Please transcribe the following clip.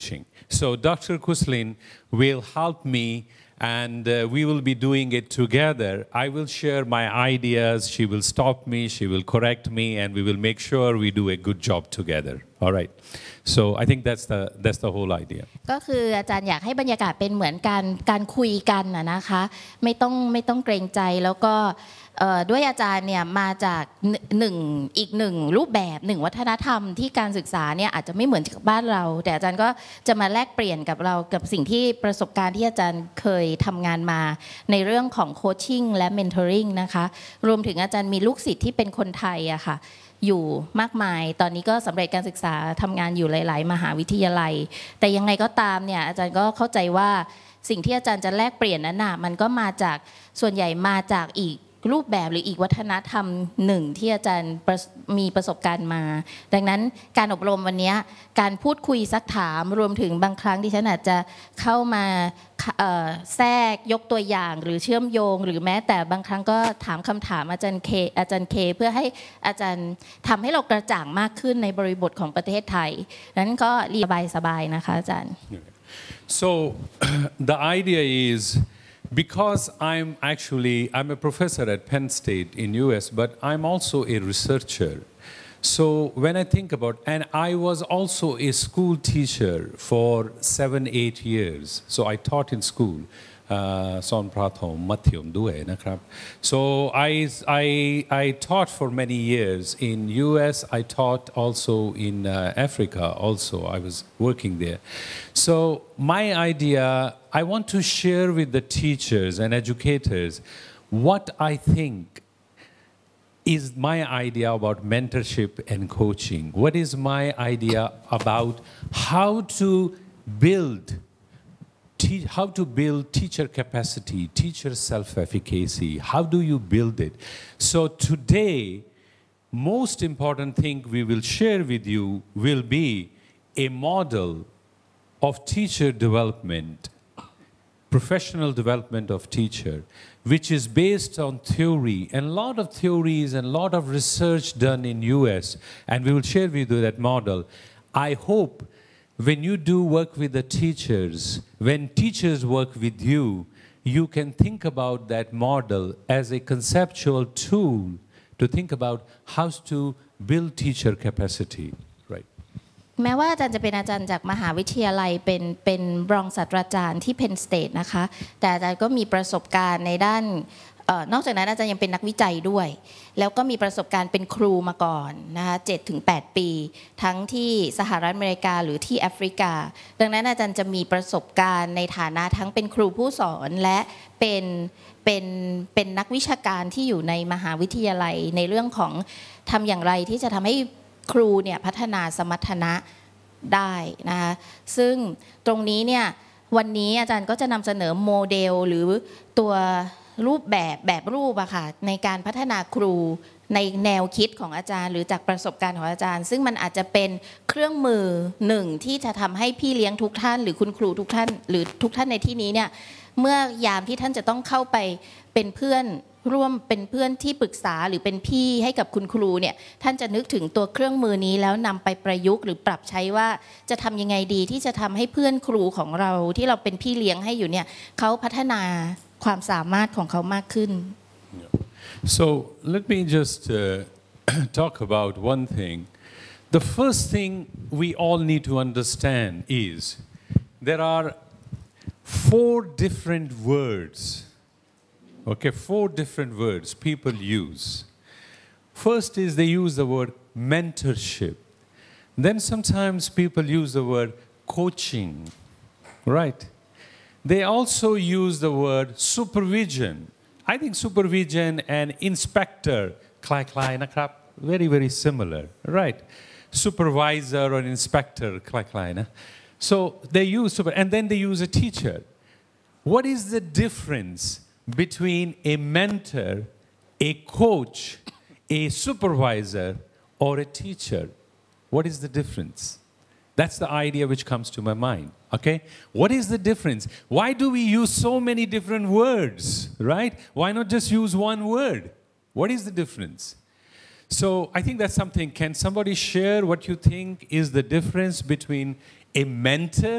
coaching. So Dr. Kuslin will help me and we will be doing it together. I will share my ideas, she will stop me, she will correct me, and we will make sure we do a good job together. All right. So I think that's the whole idea. ก็คืออาจารย์อยากให้บรรยากาศเป็นเหมือนการคุยกันนะคะไม่ต้องเกรงใจแล้วก็ด้วยอาจารย์เนี่ยมาจากอีกหนึ่งรูปแบบหนึ่งวัฒนธรรมที่การศึกษาเนี่ยอาจจะไม่เหมือนกับบ้านเราแต่อาจารย์ก็จะมาแลกเปลี่ยนกับเรากับสิ่งที่ประสบการณ์ที่อาจารย์เคยทำงานมาในเรื่องของโคชชิ่งและเมนทอริงนะคะรวมถึงอาจารย์มีลูกศิษย์ที่เป็นคนไทยอะค่ะอยู่มากมายตอนนี้ก็สำเร็จการศึกษาทำงานอยู่หลายๆมหาวิทยาลัยแต่ยังไงก็ตามเนี่ยอาจารย์ก็เข้าใจว่าสิ่งที่อาจารย์จะแลกเปลี่ยนนั้นน่ะมันก็มาจากส่วนใหญ่มาจากอีกรูปแบบหรืออีกวัฒนธรรมหนึ่งที่อาจารย์มีประสบการณ์มาดังนั้นการอบรมวันนี้การพูดคุยซักถามรวมถึงบางครั้งที่ฉันอาจจะเข้ามาแทรกยกตัวอย่างหรือเชื่อมโยงหรือแม้แต่บางครั้งก็ถามคำถามอาจารย์เคเพื่อให้อาจารย์ทำให้เรากระจ่างมากขึ้นในบริบทของประเทศไทยนั้นก็สบายๆนะคะอาจารย์ So the idea is because I'm a professor at Penn State in US, but I'm also a researcher. So when I think about, and I was also a school teacher for 7-8 years. So I taught in school. สอนประถมมัธยมด้วยนะครับ so I taught for many years in US. I taught also in Africa also. I was working there. So my idea, I want to share with the teachers and educators what I think is my idea about mentorship and coaching. What is my idea about how to build teacher capacity, teacher self-efficacy. How do you build it? So today, most important thing we will share with you will be a model of teacher development, professional development of teacher, which is based on theory, and a lot of theories and a lot of research done in US, and we will share with you that model. I hope when you do work with the teachers, when teachers work with you, you can think about that model as a conceptual tool to think about how to build teacher capacity. Right. แม้ว่าอาจารย์จะเป็นอาจารย์จากมหาวิทยาลัยเป็นรองศาสตราจารย์ที่ Penn State นะคะแต่อาจารย์ก็มีประสบการณ์ในด้านนอกจากนั้นอาจารย์ยังเป็นนักวิจัยด้วยแล้วก็มีประสบการณ์เป็นครูมาก่อนนะคะ 7-8 ปีทั้งที่สหรัฐอเมริกาหรือที่แอฟริกาดังนั้นอาจารย์จะมีประสบการณ์ในฐานะทั้งเป็นครูผู้สอนและเป็นนักวิชาการที่อยู่ในมหาวิทยาลัยในเรื่องของทำอย่างไรที่จะทำให้ครูเนี่ยพัฒนาสมรรถนะได้นะคะซึ่งตรงนี้เนี่ยวันนี้อาจารย์ก็จะนำเสนอโมเดลหรือตัวรูปแบบรูปอะค่ะในการพัฒนาครูในแนวคิดของอาจารย์หรือจากประสบการณ์ของอาจารย์ซึ่งมันอาจจะเป็นเครื่องมือหนึ่งที่จะทำให้พี่เลี้ยงทุกท่านหรือคุณครูทุกท่านหรือทุกท่านในที่นี้เนี่ยเมื่อยามที่ท่านจะต้องเข้าไปเป็นเพื่อนร่วมเป็นเพื่อนที่ปรึกษาหรือเป็นพี่ให้กับคุณครูเนี่ยท่านจะนึกถึงตัวเครื่องมือนี้แล้วนำไปประยุกต์หรือปรับใช้ว่าจะทำยังไงดีที่จะทำให้เพื่อนครูของเราที่เราเป็นพี่เลี้ยงให้อยู่เนี่ยเขาพัฒนาความสามารถของเขามากขึ้น So let me just talk about one thing. The first thing we all need to understand is there are 4 different words. Okay, 4 different words people use. First is they use the word mentorship. Then sometimes people use the word coaching, right? They also use the word supervision. I think supervision and inspector, คล้ายๆนะครับ very, very similar, right? Supervisor or inspector, คล้ายๆนะ So they use and then they use a teacher. What is the difference between a mentor, a coach, a supervisor, or a teacher? What is the difference? That's the idea which comes to my mind. Okay? What is the difference? Why do we use so many different words, right? Why not just use one word? What is the difference? So I think that's something. Can somebody share what you think is the difference between a mentor